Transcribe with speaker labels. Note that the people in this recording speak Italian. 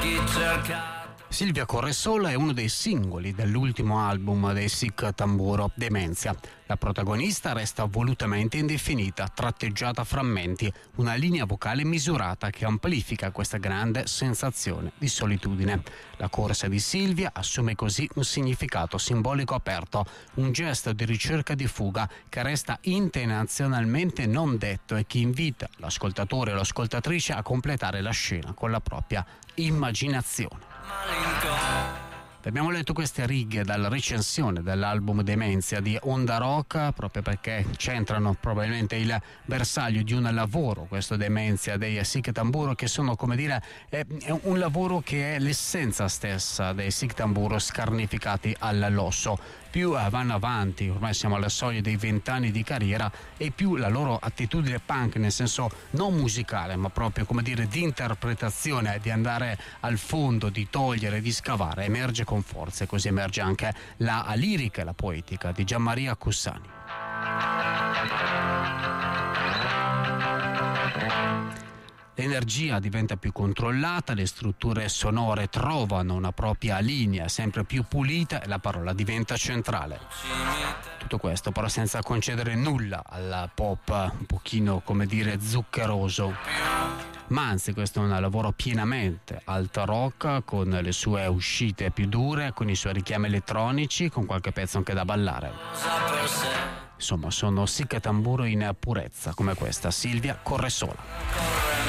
Speaker 1: Silvia Corresola è uno dei singoli dell'ultimo album dei Sic Tamburo, Demenzia. La protagonista resta volutamente indefinita, tratteggiata a frammenti, una linea vocale misurata che amplifica questa grande sensazione di solitudine. La corsa di Silvia assume così un significato simbolico aperto, un gesto di ricerca di fuga che resta intenzionalmente non detto e che invita l'ascoltatore o l'ascoltatrice a completare la scena con la propria immaginazione. Abbiamo letto queste righe dalla recensione dell'album Demenzia di Onda Rock, proprio perché centrano probabilmente il bersaglio di un lavoro, questo Demenzia dei Sic Tamburo, che sono, come dire, è un lavoro che è l'essenza stessa dei Sic Tamburo scarnificati all'osso. Più vanno avanti, ormai siamo alla soglia dei 20 anni di carriera, e più la loro attitudine punk, nel senso non musicale, ma proprio, come dire, di interpretazione, di andare al fondo, di togliere, di scavare, emerge con forza, e così emerge anche la lirica e la poetica di Gianmaria Cussani. L'energia diventa più controllata, le strutture sonore trovano una propria linea sempre più pulita e la parola diventa centrale. Tutto questo però senza concedere nulla al pop un pochino, come dire, zuccheroso. Ma anzi, questo è un lavoro pienamente alt rock, con le sue uscite più dure, con i suoi richiami elettronici, con qualche pezzo anche da ballare. Insomma, sono Sic Tamburo in purezza, come questa Silvia Corresola.